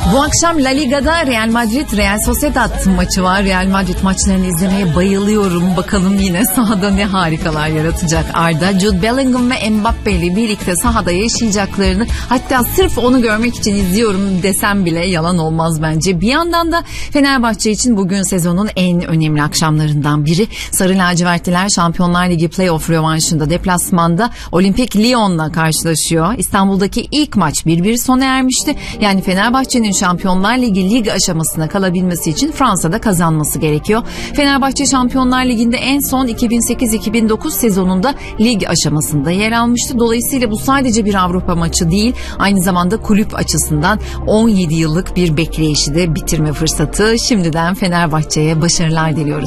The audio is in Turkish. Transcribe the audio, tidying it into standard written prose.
Bu akşam La Liga'da Real Madrid Real Sociedad maçı var. Real Madrid maçlarını izlemeye bayılıyorum. Bakalım yine sahada ne harikalar yaratacak Arda. Jude Bellingham ve Mbappe ile birlikte sahada yaşayacaklarını, hatta sırf onu görmek için izliyorum desem bile yalan olmaz bence. Bir yandan da Fenerbahçe için bugün sezonun en önemli akşamlarından biri. Sarı lacivertliler Şampiyonlar Ligi playoff rövanşında deplasmanda Olimpik Lyon'la karşılaşıyor. İstanbul'daki ilk maç 1-1 sona ermişti. Yani Fenerbahçe'nin Şampiyonlar Ligi lig aşamasına kalabilmesi için Fransa'da kazanması gerekiyor. Fenerbahçe Şampiyonlar Ligi'nde en son 2008-2009 sezonunda lig aşamasında yer almıştı. Dolayısıyla bu sadece bir Avrupa maçı değil, aynı zamanda kulüp açısından 17 yıllık bir bekleyişi de bitirme fırsatı. Şimdiden Fenerbahçe'ye başarılar diliyoruz.